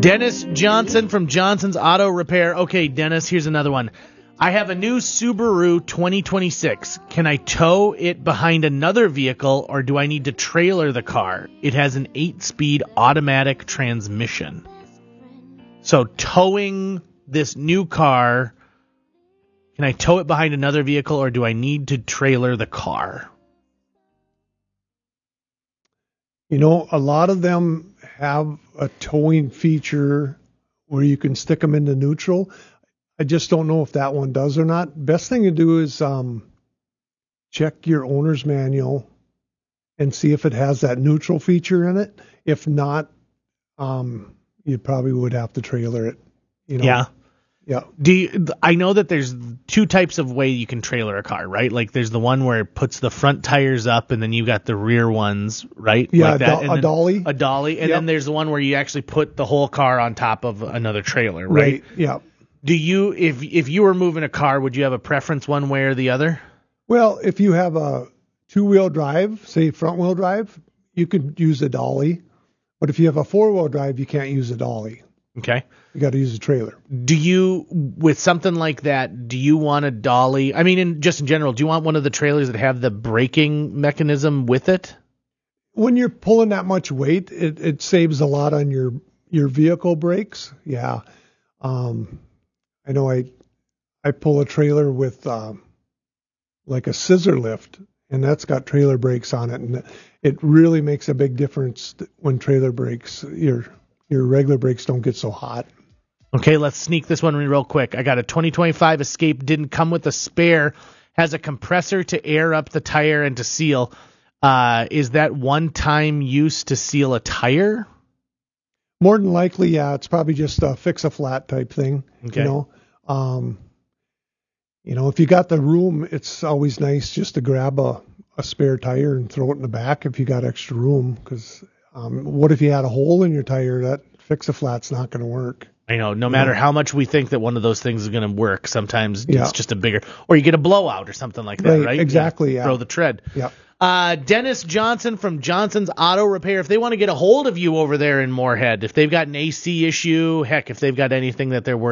Dennis Johnson from Johnson's Auto Repair. Okay, Dennis, here's another one. I have a new Subaru 2026. Can I tow it behind another vehicle, or do I need to trailer the car? It has an 8-speed automatic transmission. So towing this new car, can I tow it behind another vehicle, or do I need to trailer the car? You know, a lot of them have a towing feature where you can stick them into neutral. I just don't know if that one does or not. Best thing to do is check your owner's manual and see if it has that neutral feature in it. If not, you probably would have to trailer it. You know? Yeah. Yeah. I know that there's two types of way you can trailer a car, right? Like there's the one where it puts the front tires up, and then you got the rear ones, right? Yeah, like that. a dolly. A dolly, and then there's the one where you actually put the whole car on top of another trailer, right? Yeah. Do you, if you were moving a car, would you have a preference one way or the other? Well, if you have a 2-wheel drive, say front-wheel drive, you could use a dolly. But if you have a 4-wheel drive, you can't use a dolly. Okay. You got to use a trailer. Do you, with something like that, do you want a dolly? I mean, just in general, do you want one of the trailers that have the braking mechanism with it? When you're pulling that much weight, it saves a lot on your vehicle brakes. Yeah. I know I pull a trailer with like a scissor lift, and that's got trailer brakes on it, and it really makes a big difference when trailer brakes, your regular brakes don't get so hot. Okay, let's sneak this one in real quick. I got a 2025 Escape, didn't come with a spare, has a compressor to air up the tire and to seal. Is that one-time use to seal a tire? More than likely, yeah. It's probably just a fix-a-flat type thing. Okay. If you got the room, it's always nice just to grab a spare tire and throw it in the back if you got extra room. Because what if you had a hole in your tire? That fix-a-flat's not going to work. I know. No matter how much we think that one of those things is going to work, sometimes it's just a bigger, or you get a blowout or something like that, right? Exactly. Yeah. Throw the tread. Yeah. Dennis Johnson from Johnson's Auto Repair. If they want to get a hold of you over there in Moorhead, if they've got an AC issue, heck, if they've got anything that they're worried